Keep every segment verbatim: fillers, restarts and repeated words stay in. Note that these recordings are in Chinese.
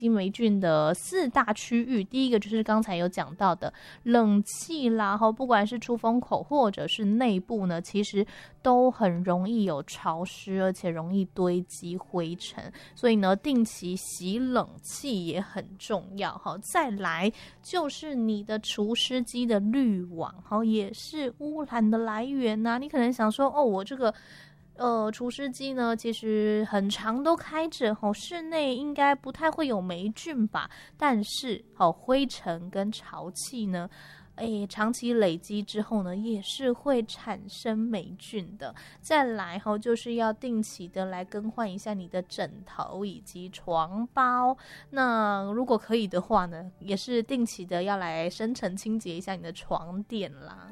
霉菌的四大区域，第一个就是刚才有讲到的冷气啦，不管是出风口或者是内部呢，其实都很容易有潮湿，而且容易堆积灰尘，所以呢，定期洗冷气也很重要。再来就是你的除湿机的滤网，也是污染的来源啊。你可能想说，哦，我这个呃，除湿机呢，其实很长都开着，哦，室内应该不太会有霉菌吧？但是，哦，灰尘跟潮气呢，哎，长期累积之后呢，也是会产生霉菌的。再来，哦，就是要定期的来更换一下你的枕头以及床包。那如果可以的话呢，也是定期的要来深层清洁一下你的床垫啦。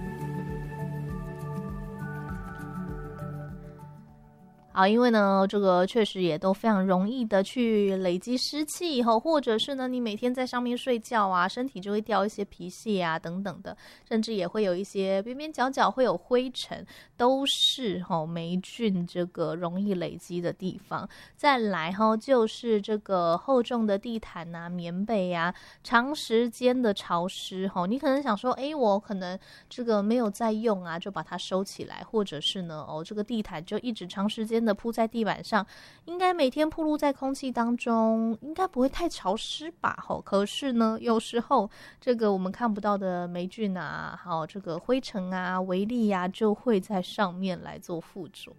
好，因为呢，这个确实也都非常容易的去累积湿气以后，或者是呢，你每天在上面睡觉啊，身体就会掉一些皮屑啊等等的，甚至也会有一些边边角角会有灰尘，都是哈、哦、霉菌这个容易累积的地方。再来哈、哦，就是这个厚重的地毯啊、棉被啊，长时间的潮湿哈、哦，你可能想说，哎，我可能这个没有在用啊，就把它收起来，或者是呢，哦，这个地毯就一直长时间的铺在地板上，应该每天暴露在空气当中，应该不会太潮湿吧？吼，可是呢，有时候这个我们看不到的霉菌啊，好，这个灰尘啊、微粒啊，就会在上面来做附着。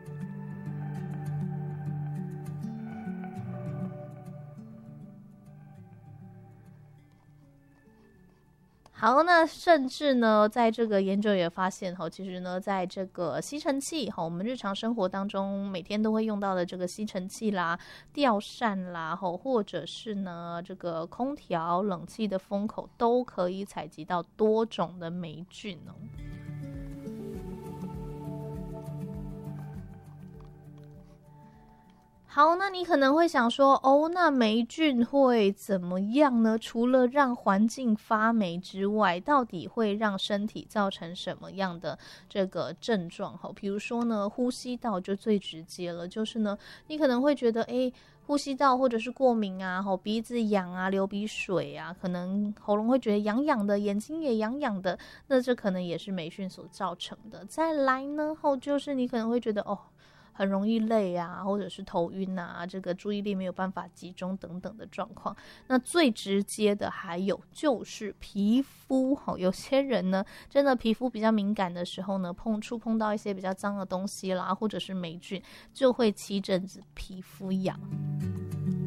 好，那甚至呢，在这个研究也发现，其实呢，在这个吸尘器，我们日常生活当中每天都会用到的这个吸尘器啦、吊扇啦，或者是呢这个空调、冷气的风口，都可以采集到多种的霉菌哦。好，那你可能会想说，哦，那霉菌会怎么样呢？除了让环境发霉之外，到底会让身体造成什么样的这个症状？好，比如说呢，呼吸道就最直接了，就是呢，你可能会觉得，哎，呼吸道或者是过敏啊，鼻子痒啊，流鼻水啊，可能喉咙会觉得痒痒的，眼睛也痒痒的，那这可能也是霉菌所造成的。再来呢，后就是你可能会觉得，哦，很容易累啊，或者是头晕啊，这个注意力没有办法集中等等的状况。那最直接的还有就是皮肤，有些人呢真的皮肤比较敏感的时候呢，碰触碰到一些比较脏的东西啦，或者是霉菌，就会起疹子、皮肤痒。